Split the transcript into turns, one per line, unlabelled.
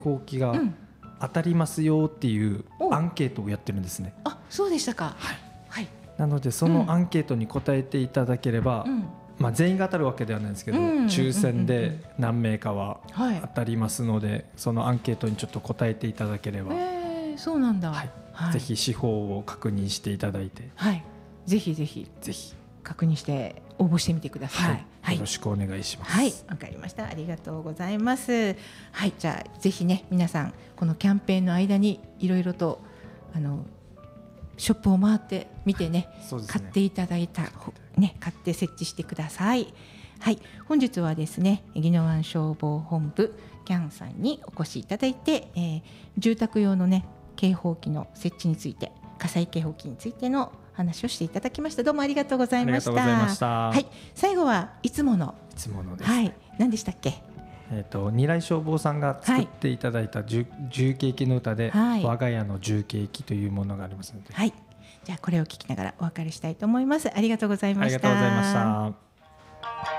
行機が
うん
当たりますよっていう
お
アンケートをやってるんですね。
あ、そうでしたか。
はい、
はい。
なのでそのアンケートに答えていただければ、
うん
全員が当たるわけではないんですけど、
うん
抽選
うんうん
で何名かは
はい
当たりますので、そのアンケートにちょっと答えていただければ、
そうなんだ。
はい
はい
ぜひ司法を確認していただいて、
はいぜひぜひ
ぜひ、
確認して応募してみてください。
よろしくお願いします。
はい、わかりました。ありがとうございます。はい、じゃあぜひね皆さんこのキャンペーンの間にいろいろとショップを回ってみてね、
そうですね
買っていただいたね買って設置してください。はい、本日はですね宜野湾消防本部キャンさんにお越しいただいて、住宅用のね警報器の設置について、火災警報器についての話をしていただきました。どうもありがとうございました。
ありがとうございました。
はい、最後はいつもの
いつものです、
はい、何でしたっけ？
二来消防さんが作っていただいた重慶機の歌で、
はい、
我が家の重慶機というものがありますので、
はい、じゃあこれを聞きながらお別れしたいと思います。ありがとうございました。
ありがとうございました。